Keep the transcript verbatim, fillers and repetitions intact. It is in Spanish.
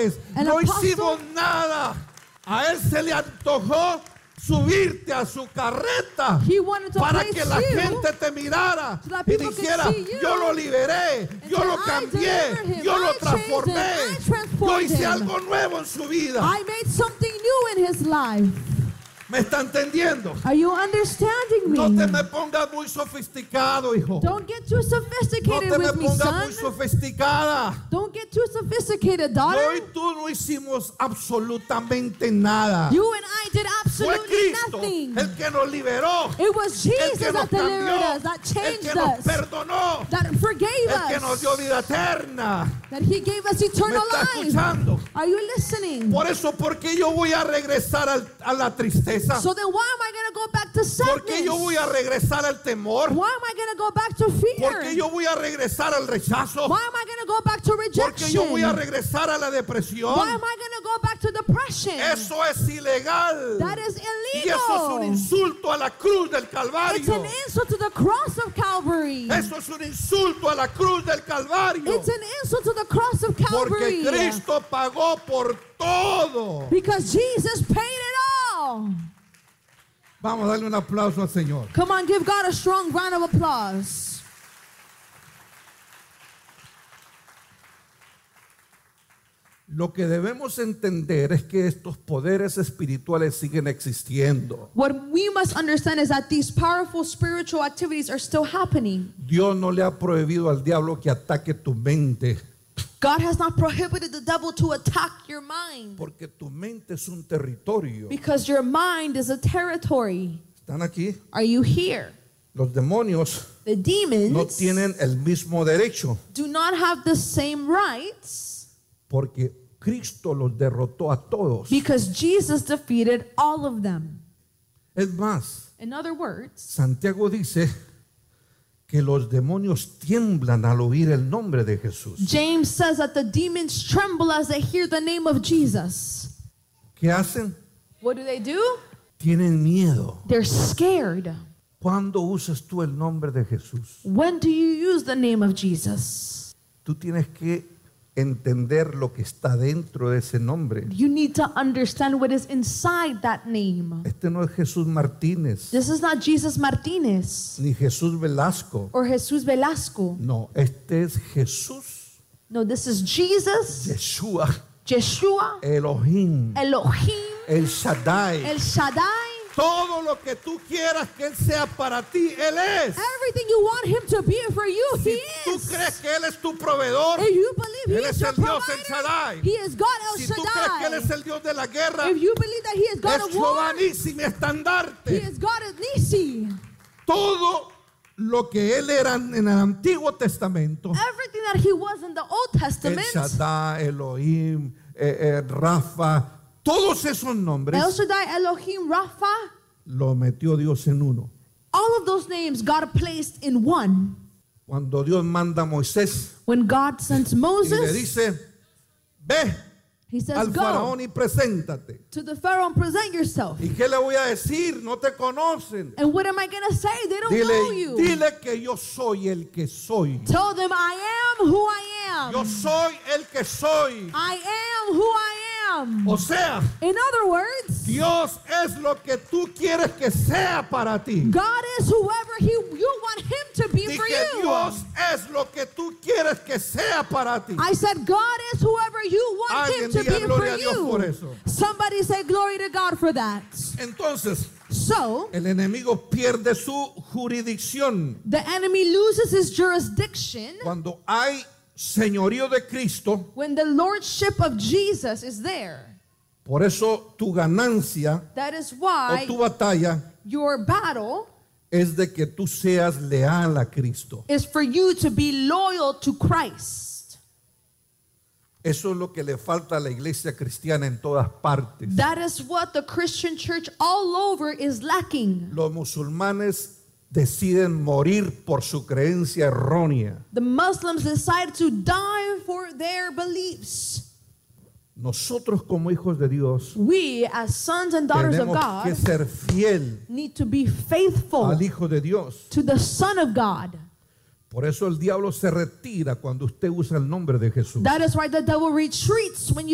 apóstoles An no apostle? hicimos nada. A él se le antojó subirte a su carreta He wanted to para place que la you gente te mirara so that y people could dijera, see you yo lo liberé, and yo say, lo "I cambié, delivered him, yo lo I changed transformé, him, I yo transformed hice him. algo nuevo en su vida". I made something new in his life. ¿Me está entendiendo? Are you understanding me? No te me pongas muy sofisticado, hijo. Don't get too No sophisticated te me with me, pongas son. muy sofisticada. Don't get too sophisticated, Yo daughter. y tú no hicimos absolutamente nada. You and I did Fue absolutely Cristo nothing. el que nos liberó, It was el Jesus que nos that delivered cambió, us, that el changed que nos us, perdonó, that forgave el que nos us, dio vida eterna. that He gave us ¿Me eternal está life. escuchando? Are you listening? Por eso, ¿por qué yo voy a regresar al- a la tristeza? So then why am I going to go back to ¿Por qué yo voy a sadness? regresar al temor? Why am I going to go back to ¿Por qué fear? yo voy a regresar al rechazo? Why am I going to go back to ¿Por qué yo voy a rejection? regresar a la depresión? Why am I going to go back to depression? Eso es ilegal. That is Y eso es un illegal. insulto a la cruz del It's Calvario. an insult to the cross of Calvary. Eso es un insulto a la cruz del Calvario. It's an insult to the cross of Porque Calvary. Cristo pagó por todo. Because Jesus paid it all. Vamos a darle un aplauso al Señor. Come on, give God a strong round of applause. Lo que debemos entender es que estos poderes espirituales siguen existiendo. What we must understand is that these powerful spiritual activities are still happening. Dios no le ha prohibido al diablo que ataque tu mente, God has not prohibited the devil to attack your mind porque tu mente es un territorio. because your mind is a territory. ¿Están aquí? Are you here? Los demonios The no demons tienen el mismo derecho, do not have the same rights porque Cristo los derrotó a todos. because Jesus defeated all of them. Es más, In other words, Santiago dice que los demonios tiemblan al oír el nombre de Jesús. James says that the demons tremble as they hear the name of Jesus. ¿Qué hacen? What do they do? Tienen miedo. They're scared. ¿Cuándo usas tú el nombre de Jesús? When do you use the name of Jesus? Tú tienes que entender lo que está dentro de ese nombre. You need to understand what is inside that name. Este no es Jesús Martínez, This is not Jesus Martinez ni Jesús Velasco. or Jesus Velasco. No, este es Jesús, No, this is Jesus, Yeshua, Yeshua, Elohim, Elohim, El Shaddai. El Shaddai. Todo lo que tú quieras que Él sea para ti, Él es. Everything you want Him to be for you, Si He tú is. crees que Él es tu proveedor, If you believe He Él is es your el Dios El provider, Shaddai. He is God El Si tú crees que Él es Shaddai. el Dios de la guerra, If you believe that He is God es of war, Jehová Nissi, mi He estandarte. is God of Nisi. Todo lo que Él era en el Antiguo Testamento, Everything that He was in the Old El Testament, Shaddai, Elohim, eh, eh, Rafa, todos esos nombres El Shaddai, Elohim, Rapha, lo metió Dios en uno. all of those names God placed in one. Cuando Dios manda a Moisés When God sends y le Moses, dice, ve He says, al go faraón y preséntate. to the Pharaoh and present yourself. ¿Y qué le voy a decir? No te conocen. And what am I going to say? They don't know Dile, you. dile que yo soy el que soy. Tell them I am who I Yo am. soy el que soy. I am who I am. O sea, In other words, Dios es lo que tú quieres que sea para ti. God is whoever he, you want Him to be Y for que you. Dios es lo que tú quieres que sea para ti. I said God is whoever you want Him Alguien to diga be gloria for a Dios por you. eso. Somebody say glory to God for that. Entonces, So, el enemigo pierde su jurisdicción the enemy loses his jurisdiction cuando hay señorío de Cristo. when the lordship of Jesus is there. Por eso tu ganancia That is o why tu batalla your battle es de que tú seas leal a Cristo. is for you to be loyal to Christ. Eso es lo que le falta a la iglesia cristiana en todas partes. That is what the Christian church all over is lacking. Los musulmanes deciden morir por su creencia errónea. The Muslims decide to die for their beliefs. Nosotros como hijos de Dios We, as sons and daughters of tenemos que God, ser fiel need to be faithful al Hijo de Dios. to the Son of God. Por eso el diablo se retira cuando usted usa el nombre de Jesús. That is why the devil retreats when you